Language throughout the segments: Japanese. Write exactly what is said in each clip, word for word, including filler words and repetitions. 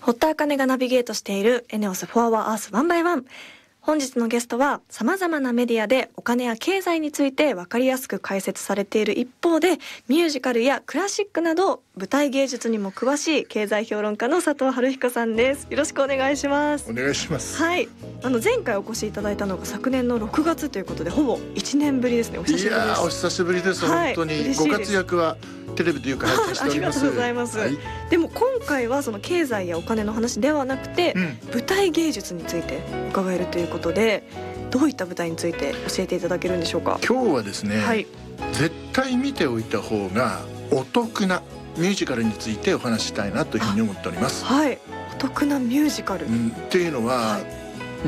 堀田茜がナビゲートしているエネオスフォアワーアースワンバイワン。本日のゲストは様々なメディアでお金や経済について分かりやすく解説されている一方で、ミュージカルやクラシックなど舞台芸術にも詳しい経済評論家の佐藤春彦さんです。よろしくお願いします。 お願いします。 はい、あの前回お越しいただいたのが昨年のろくがつということで、ほぼいちねんぶりですね。お久しぶりです。 いやーお久しぶりです、はい、本当にご活躍はテレビでよく拝見しております。 ありがとうございます、はい、でも今回はその経済やお金の話ではなくて、うん、舞台芸術について伺えるということで、どういった舞台について教えていただけるんでしょうか。 今日はですね、はい、絶対見ておいた方がお得なミュージカルについてお話したいなというふうに思っております。 はい、お得なミュージカル、うん、 っていうのは、はい、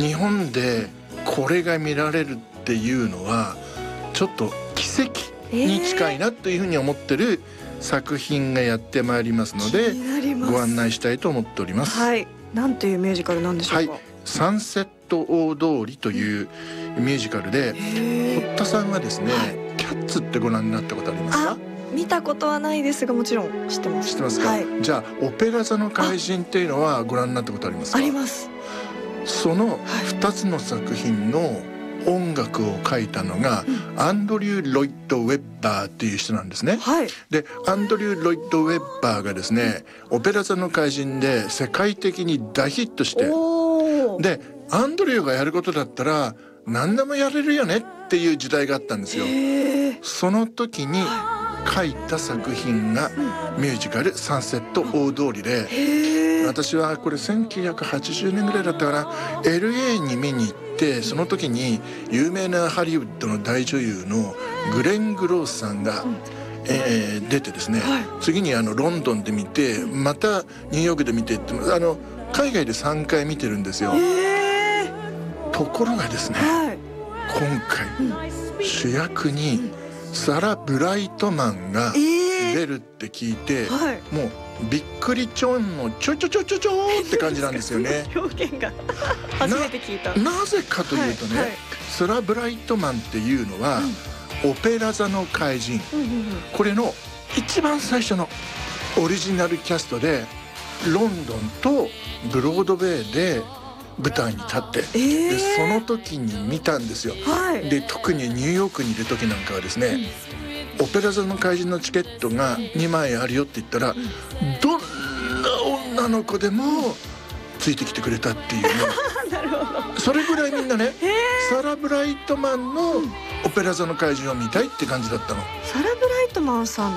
日本でこれが見られるっていうのはちょっと奇跡に近いなというふうに思ってる作品がやってまいりますので、ご案内したいと思っております。 はい、なんというミュージカルなんでしょうか。 はい、サンセット大通りというミュージカルで、堀田さんはですね、はい、キャッツってご覧になったことありますか？ 見たことはないですが、もちろん知ってます。 知ってますか？はい、じゃあオペラ座の怪人っていうのはご覧になったことありますか？ あります。 そのふたつの作品の音楽を書いたのが、うん、アンドリュー・ロイド・ウェッバーっていう人なんですね。はい、でアンドリュー・ロイド・ウェッバーがですね、オペラ座の怪人で世界的に大ヒットして、でアンドリューがやることだったら何でもやれるよねっていう時代があったんですよ。その時に書いた作品がミュージカルサンセット大通りで、私はこれせんきゅうひゃくはちじゅうねんぐらいだったかな、 エルエー に見に行って、その時に有名なハリウッドの大女優のグレン・グロースさんが、うんえー、出てですね、はい、次にあのロンドンで見て、またニューヨークで見てって、あの海外でさんかい見てるんですよ。ところがですね、はい、今回主役にサラ・ブライトマンが出るって聞いて、えーはい、もうびっくりちょんのちょちょちょちょちょって感じなんですよね。 表現が初めて聞いた。 な, なぜかというとね、はいはい、サラ・ブライトマンっていうのは、うん、オペラ座の怪人、うんうんうん、これの一番最初のオリジナルキャストでロンドンとブロードウェイで舞台に立って、えー、でその時に見たんですよ。はい、で特にニューヨークにいる時なんかはですね、うん、オペラ座の怪人のチケットがにまいあるよって言ったら、うん、どんな女の子でもついてきてくれたっていうね。なるほど。それぐらいみんなね、サラ・ブライトマンのオペラ座の怪人を見たいって感じだったの。 サラ・ブライトマンさんって、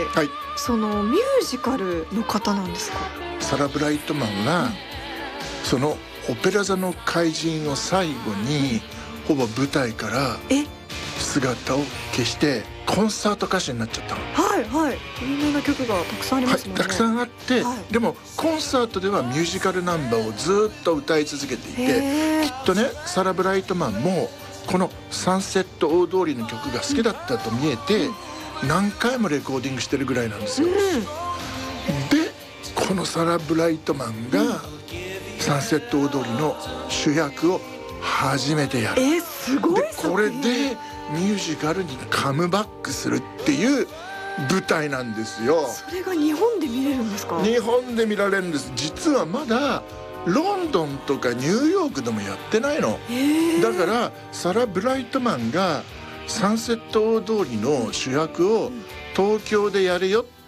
はい、そのミュージカルの方なんですか？ サラ・ブライトマンは、うん、そのオペラ座の怪人を最後にほぼ舞台から姿を消してコンサート歌手になっちゃったの。はいはい、 有名な曲がたくさんありますもんね。 はい、たくさんあって、はい、でもコンサートではミュージカルナンバーをずっと歌い続けていて、きっとねサラ・ブライトマンもこのサンセット大通りの曲が好きだったと見えて、うん、何回もレコーディングしてるぐらいなんですよ。うん、でこのサラ・ブライトマンが、うん、サンセット大通りの主役を初めてやる。 えー、すごい。 でこれでミュージカルにカムバックするっていう舞台なんですよ。 それが日本で見れるんですか？ 日本で見られるんです。実はまだロンドンとかニューヨークでもやってないの。だからサラ・ブライトマンがサンセット大通りの主役を東京でやるよっ